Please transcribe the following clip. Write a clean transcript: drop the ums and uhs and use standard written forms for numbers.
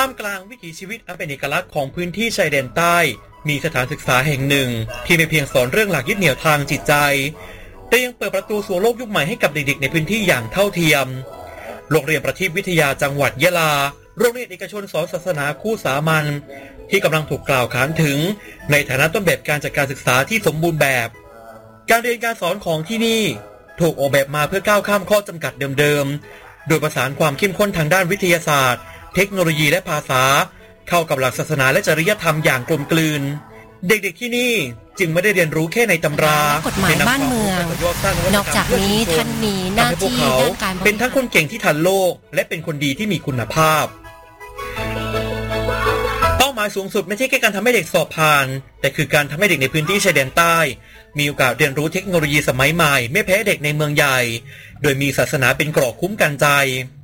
ท่ามกลางวิถีชีวิตอันเป็นเอกลักษณ์ของพื้นที่ชายแดนใต้มีสถานศึกษาแห่งหนึ่งที่ไม่เพียงสอนเรื่องหลักยึดเหนี่ยวทางจิตใจแต่ยังเปิดประตูสู่โลกยุคใหม่ให้กับเด็กๆในพื้นที่อย่างเท่าเทียมโรงเรียนประทีปวิทยาจังหวัดยะลาโรงเรียนเอกชนสอนศาสนาคู่สามัญที่กำลังถูกกล่าวขานถึงในฐานะต้นแบบการจัดการศึกษาที่สมบูรณ์แบบการเรียนการสอนของที่นี่ถูกออกแบบมาเพื่อก้าวข้ามข้อจำกัดเดิมๆโดยประสานความเข้มข้นทางด้านวิทยาศาสตร์เทคโนโลยีและภาษาเข้ากับหลักศาสนาและจริยธรรมอย่างกลมกลืนเด็กๆที่นี่จึงไม่ได้เรียนรู้แค่ในตำรากฎหมายบ้านเมืองนอกจากนี้ท่านมีหน้าที่ด้านการเป็นทั้งคนเก่งที่ทันโลกและเป็นคนดีที่มีคุณภาพเป้าหมายสูงสุดไม่ใช่แค่การทำให้เด็กสอบผ่านแต่คือการทำให้เด็กในพื้นที่ชายแดนใต้มีโอกาสเรียนรู้เทคโนโลยีสมัยใหม่ไม่แพ้เด็กในเมืองใหญ่โดยมีศาสนาเป็นเกราะคุ้มกันใจ